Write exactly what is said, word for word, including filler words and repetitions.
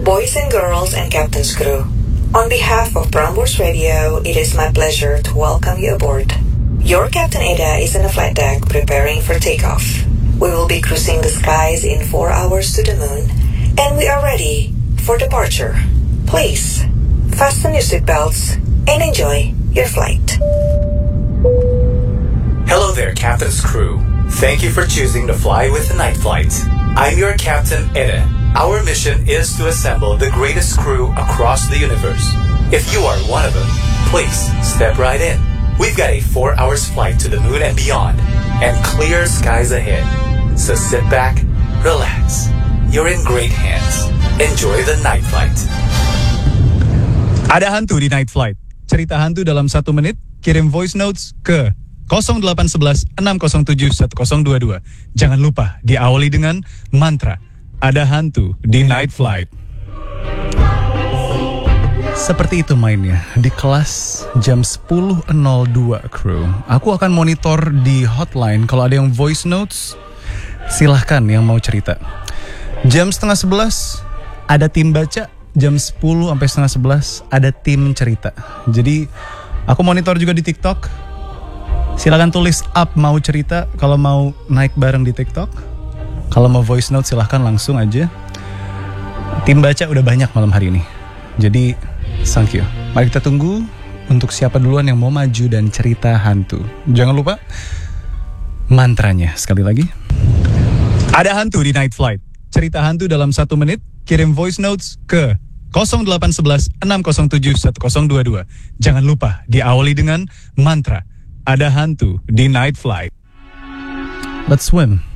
Boys and girls and captain's crew, on behalf of Prambors Radio, it is my pleasure to welcome you aboard. Your Captain Ada is on the flight deck preparing for takeoff. We will be cruising the skies in four hours to the moon, and we are ready for departure. Please, fasten your seatbelts and enjoy your flight. Hello there, Captain's crew. Thank you for choosing to fly with the night flight. I'm your Captain Eda. Our mission is to assemble the greatest crew across the universe. If you are one of them, please step right in. We've got a four hours flight to the moon and beyond, and clear skies ahead. So sit back, relax. You're in great hands. Enjoy the night flight. Ada hantu di night flight. Cerita hantu dalam satu menit. Kirim voice notes ke nol delapan satu satu enam nol tujuh satu nol dua dua. Jangan lupa diawali dengan mantra. Ada hantu di night flight. Seperti itu mainnya. Di kelas jam sepuluh nol dua crew. Aku akan monitor di hotline. Kalau ada yang voice notes, silahkan yang mau cerita. Jam setengah sebelas ada tim baca. Jam sepuluh sampai setengah sebelas ada tim cerita. Jadi aku monitor juga di TikTok. Silahkan tulis up mau cerita. Kalau mau naik bareng di TikTok. Kalau mau voice note silahkan langsung aja. Tim baca udah banyak malam hari ini. Jadi thank you. Mari kita tunggu untuk siapa duluan yang mau maju dan cerita hantu. Jangan lupa mantranya sekali lagi. Ada hantu di night flight. Cerita hantu dalam satu menit. Kirim voice notes ke nol delapan satu satu enam nol tujuh satu nol dua dua. Jangan lupa diawali dengan mantra. Ada hantu di night flight. Let's swim.